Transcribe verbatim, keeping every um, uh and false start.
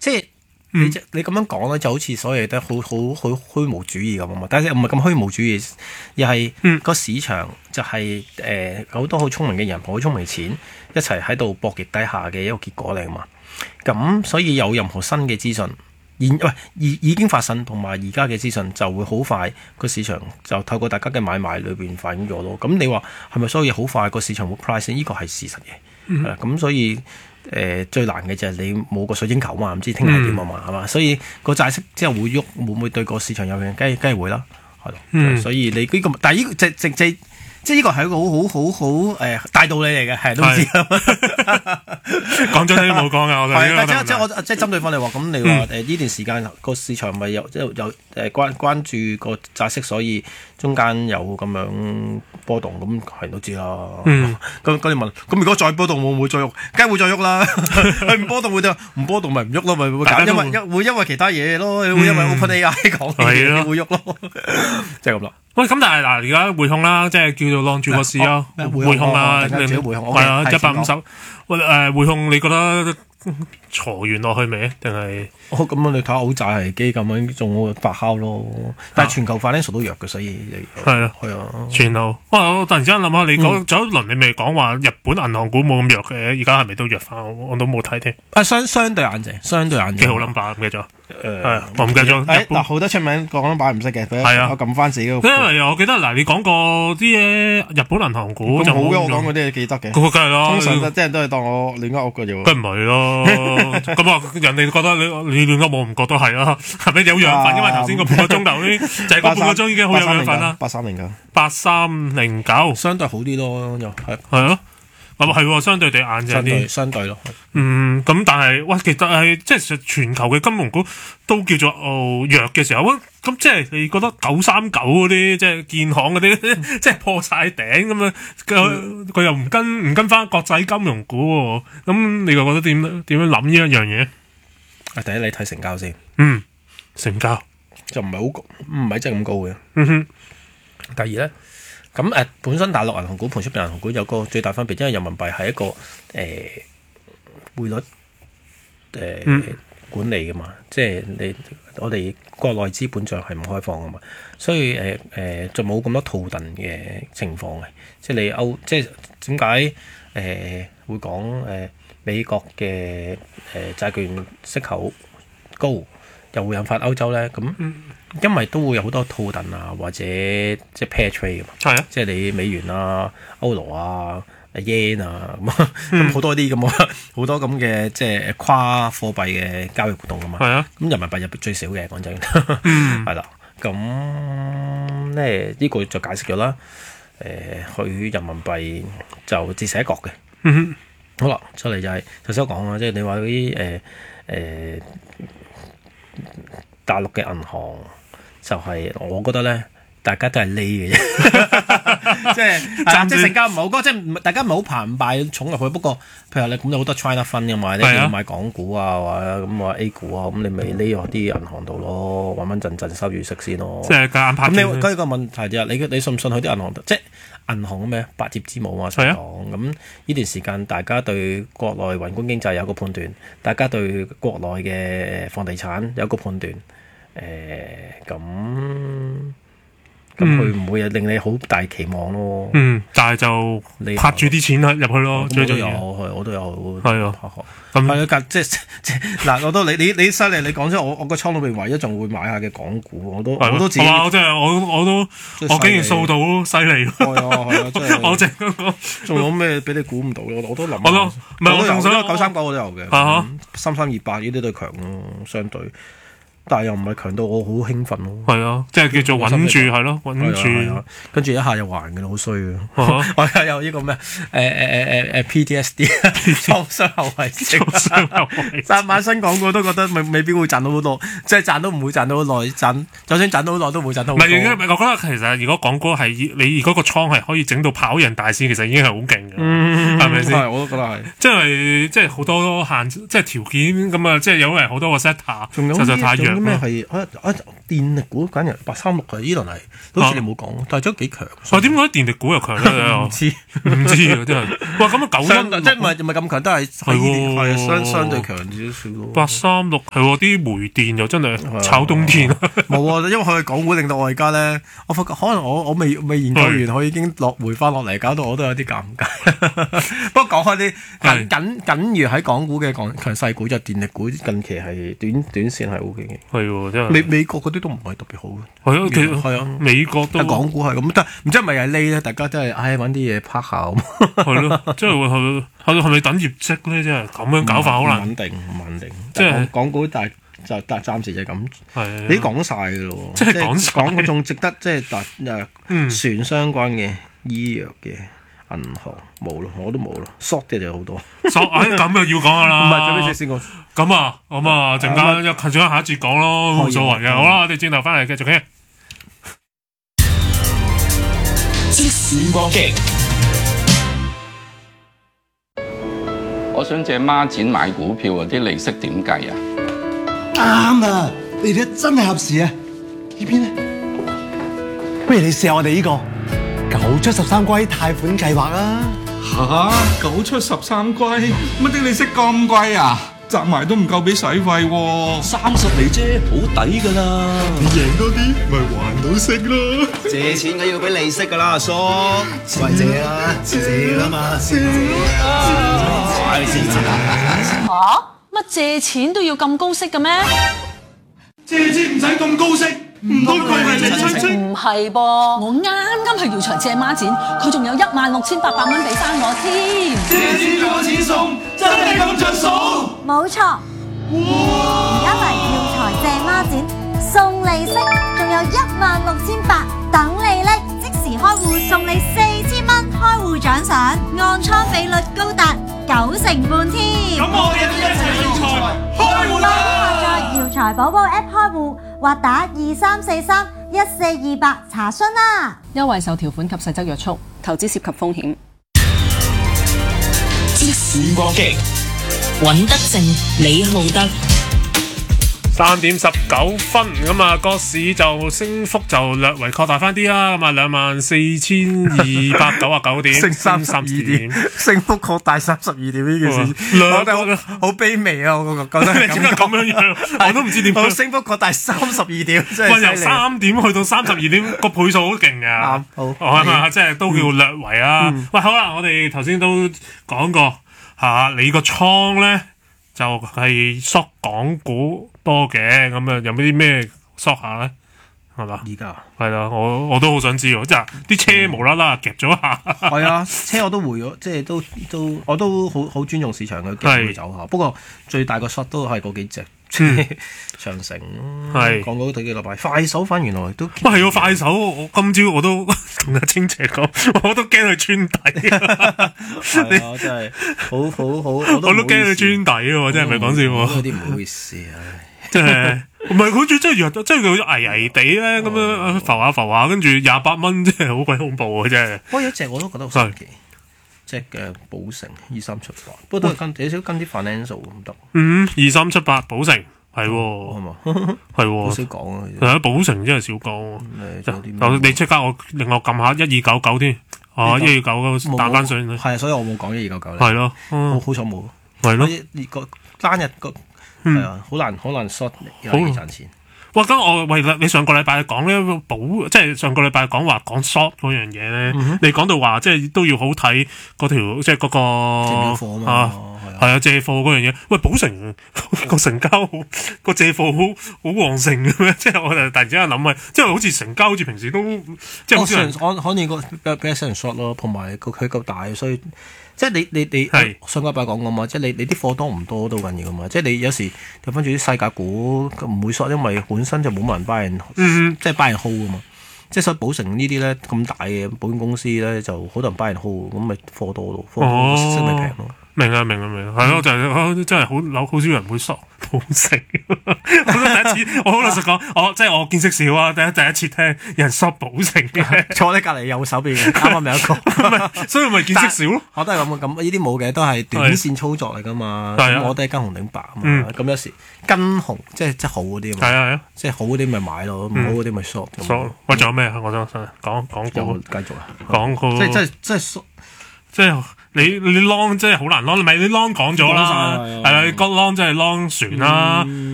即係。你你咁樣講咧，就好似所有嘢都好好好虛無主義咁啊嘛，但係唔係咁虛無主義，而係個市場就係誒好多好聰明嘅人，好聰明嘅錢一齊喺度博弈底下嘅一個結果嚟啊嘛。咁所以有任何新嘅資訊，現喂已已經發生，同埋而家嘅資訊就會好快個市場就透過大家嘅買賣裏邊反映咗咯。咁你話係咪所有嘢好快個市場會 price？ 呢個係事實嘅，係啦。咁所以。誒、呃、最難嘅就係你冇個水晶球嘛，唔知聽日點啊嘛，係嘛、嗯？所以個債息之後會喐，會唔會對個市場有影響？梗係梗係會啦，係咯。嗯、所以你呢、這個，但係呢個即即即即呢個係一個好好好好誒大道理嚟嘅，係都知。 講咗都冇講㗎，我哋。 即即我即針對翻你話，咁你話誒呢段時間個市場咪有即有誒關關注個債息，所以中間有咁樣波動，咁係人都知啦。咁咁你問，咁如果再波動會唔會再喐？梗係會再喐啦。佢唔波動會點？唔波動咪唔喐咯，咪會搞，因為因會因為其他嘢咯，會因為 OpenAI 講嘅嘢會喐咯，即係咁啦。 喂，咁但係嗱，而家匯控啦，即係叫做晾住個市咯，匯控啊，係啊，一百五十。喂，誒，匯控你覺得挫完落去未？定係？ 哦，咁啊，你睇下好債危機咁樣仲發酵咯。但係全球化呢數都弱嘅，所以係啊， 係啊， 全球。哇！我突然之間諗下，你講咗一輪，你未講話日本銀行股冇咁弱嘅，而家係咪都弱翻？我都冇睇添。 啊，相相對硬淨，相對硬淨。 幾好 number 唔記得咗。 誒， 係我唔記得咗。 誒，嗱，好多出名講 number 唔識嘅，係啊， 我撳翻自己。因為我記得嗱，你講過啲嘢日本銀行股就好嘅，我講嗰啲你記得嘅。 嗰個梗係啦， 通常即係都係當我亂噏屋嘅啫。 梗唔係咯，咁啊，人哋覺得你你亂噏我唔覺得係啊，係咪有養分？因為頭先個半個鐘頭呢，就係嗰半個鐘已經好有養分啦。 八三零九， 八三零九， 相對好啲咯，又係係咯。咁係相對地硬淨啲， 相對咯。 嗯，咁但係，喂，其實係即係全球嘅金融股都叫做哦弱嘅時候，咁即係你覺得九三九嗰啲，即係建行嗰啲，即係破晒頂咁樣，佢佢又唔跟唔跟翻國際金融股喎，咁你又覺得點點樣諗呢一樣嘢？ 啊，第一你睇成交先， 嗯，成交就唔係好高，唔係真係咁高嘅。 嗯哼， 第二咧。咁誒、呃、本身大陸銀行股同出邊銀行股有個最大分別，因為人民幣係一個誒、呃、匯率誒、呃嗯、管理嘅嘛，即係你我哋國內資本帳係唔開放嘅嘛，所以誒誒、呃、就冇咁多套戥嘅情況嘅，即係你歐即係點解誒會講誒、呃、美國嘅誒、呃、債券息口高，又會引發歐洲咧咁。因為都會有好多套戥啊，或者即係 pair trade 嘅嘛， 係啊， 即係你美元啊、歐羅啊、yen 啊咁，咁好多啲咁啊，好多咁嘅即係跨貨幣嘅交易活動㗎嘛，係啊，咁人民幣入邊最少嘅講真，係啦，咁咧呢個就解釋咗啦，誒、呃，佢人民幣就折射一角嘅， 嗯、 好啦，出嚟就係頭先我講啦，即係你話嗰啲誒誒大陸嘅銀行。就係我覺得咧，大家都係匿嘅啫，即係即係成交唔係好高，即係大家唔係好澎湃湧入去。不過，譬如你咁有好多 China Fund 嘅嘛，你要買港股啊，或者咁話 A 股啊，咁你咪匿落啲銀行度咯，穩穩陣陣收住息先咯。 即係夾硬拍。咁你嗰個問題就係你你信唔信佢啲銀行？即係銀行咩百業之母啊，所講咁呢段時間，大家對國內宏觀經濟有個判斷，大家對國內嘅房地產有個判斷。誒咁咁佢唔會令你好大期望咯。嗯， 但係就你拍住啲錢入去咯。 我都有，我都有。 係啊， 咁係啊，即係即係嗱，我都你你你犀利，你講出我我個倉裏邊唯一仲會買下嘅港股，我都我都自己。 我真係我我都我竟然掃到犀利。係啊係啊，真係。我淨嗰個仲有咩俾你估唔到咯？我都諗。 我都唔係我仲想九三九我都有嘅。三三二八呢啲都強咯，相對。但係又唔係強到我好興奮咯， 係啊，即係叫做穩住係咯，穩住， 跟住一下又還嘅啦，好衰嘅。我又有呢個咩？誒誒誒誒誒 P T S D 創傷後遺症，賺買新港股都覺得未未必會賺到好多，即係賺都唔會賺到好耐，賺就算賺到好耐都唔會賺到好多。 唔係，我覺得其實如果港股係你如果個倉係可以整到跑贏大市，其實已經係好勁嘅，係咪先？ 係，我都覺得係。 即係即係好多限，即係條件咁啊！即係有嚟好多個 set 下，實在太弱。 啲咩係啊啊電力股簡直八三六啊！呢輪係好似你冇講，但係都幾強。 啊點解電力股又強咧？ 唔知唔知啊，真係。哇咁啊九一即係唔係唔係咁強，都係係係相相對強少少咯。 八三六係喎，啲煤電又真係炒冬天。 冇啊，因為佢港股令到我而家咧，我發覺可能我我未未研究完，佢已經落回翻落嚟，搞到我都有啲尷尬。不過講開啲緊緊緊如喺港股嘅強強勢股，就電力股近期係短短線係 O K 嘅。 係喎，真係。 美美國嗰啲都唔係特別好嘅。 係啊，其實係啊， 美國都。 但港股係咁，但唔知係咪係呢咧？大家真係唉揾啲嘢拍下咁。 係咯，即係係係係咪等業績咧？即係咁樣搞法好難。 唔穩定，唔穩定。 即係港股但係。就但暫時就咁， 係你講晒嘅咯， 即係講晒講嗰種值得即係特誒船相關嘅醫藥嘅銀行冇咯，我都冇咯，short 嘅就好多。 short 哎咁又要講下啦， 唔係最尾先講。 咁啊，咁啊，陣間又近咗下一節講咯，冇所謂嘅。好啦，我哋轉頭翻嚟繼續傾。 即時光機， 我想借孖展買股票啊，啲利息點計啊？ 啱啊！你哋真係合時啊！呢邊咧，不如你試下我哋呢、這個九出十三歸貸款計劃啊！ 吓，九出十三歸，乜啲利息咁貴啊？集埋都唔夠俾使費喎， 三十厘啫，好抵噶啦！ 你贏多啲，咪還到息咯！ 借錢梗要俾利息噶啦，阿叔，喂借啦，借啦嘛，借啊！ 嚇？乜借錢都要咁高息嘅咩？ 借錢唔使咁高息，唔通佢係你親戚？ 唔係噃，我啱啱去耀才借孖展，佢仲有一萬六千八百蚊俾翻我添。 借錢仲有錢送，真係咁着數？ 冇錯，而家嚟耀才借孖展，送利息，仲有一萬六千八等你拎，即時開戶送你四千蚊開戶獎賞，按倉比率高達九成半添。 咁我哋都一齊耀才開戶啦！ 下載耀才寶寶 App 開戶，或打二三四三一四二八查詢啦。 優惠受條款及細則約束，投資涉及風險。 即時光機，揾得正，李浩德。 三點十九分咁啊，個市就升幅就略為擴大翻啲啦，咁啊兩萬四千二百九啊九點， 升三十二點，升幅擴大三十二點呢件事，我覺得好好卑微啊！我覺得你點解咁樣樣？我都唔知點。 升幅擴大三十二點，真係由三點去到三十二點，個倍數好勁噶。 好， 係嘛，即係都叫略為啊。喂，好啦，我哋頭先都講過吓，你個倉咧就係縮港股多嘅，咁啊有冇啲咩縮下咧？係嘛？ 而家係啦，我我都好想知喎，即係啲車無啦啦夾咗下。 係啊，車我都回咗，即係都都我都好好尊重市場嘅，夾佢走下。不過最大個 shot 都係嗰幾隻。長城係講嗰幾個禮拜，快手翻原來都哇係喎，快手我今朝我都同阿清姐講，我都驚佢穿底。 係啊，真係好好好，我都驚佢穿底喎，真係唔係講笑喎。 有啲唔好意思啊， 真係唔係好似真係弱，真係佢危危地咧咁樣浮下浮下，跟住廿八蚊，真係好鬼恐怖啊！真係。 不過有一隻我都覺得好神奇。隻嘅寶城二三七八，不過都係跟有少跟啲 financial 唔得。 嗯，二三七八寶城係喎，係嘛？ 係喎， 好少講啊。 係啊，寶城真係少講。你即刻我另外撳下一二九九添，啊一二九九彈翻上。 係啊，所以我冇講一二九九。 係咯， 好好彩冇。 係咯， 個單日個係啊，好難好難 short 又可以賺錢。 哇！咁我喂你上個禮拜講呢保，即係上個禮拜講話講 short 嗰樣嘢咧，嗯、你講到話即係都要好睇嗰條即係嗰、嗰個啊，係啊借貨嗰樣嘢。喂，寶城個成交好個借貨好好旺盛嘅咩？即係我就突然之間諗啊，即係好似成交好似平時都即係好似可可能個比比較少人 short 咯，同埋個佢夠大，所以。即係你你你上個禮拜講噶嘛，即係你你啲貨多唔多都緊要噶嘛。即係你有時睇翻住啲細價股唔會 short，因為本身就冇乜人 buy 人，嗯、即係 buy 人 hold 噶嘛。即係所以寶城呢啲咧咁大嘅保險公司咧，就好多人 buy 人 hold，咁咪貨多咯，貨息咪平咯。 明啊明啊明啊，係咯，就係真係好好少人會索保證。我都第一次，我好老實講，我即係我見識少啊，第一第一次聽有人索保證嘅， 坐喺隔離右手邊嘅，啱啱咪一個， 所以咪見識少咯。 我都係咁嘅，咁呢啲冇嘅，都係短線操作嚟噶嘛。咁我都係跟紅頂白啊嘛。咁有時跟紅即係即係好嗰啲啊嘛。 係啊係啊， 即係好嗰啲咪買咯，唔好嗰啲咪 short。 short，喂，仲有咩啊？我想講講個， 繼續啊， 講個， 即係即係即係即係你你 long 即係好難 long，咪你 long 講咗啦，係啦，你 long 即係 long 船啦。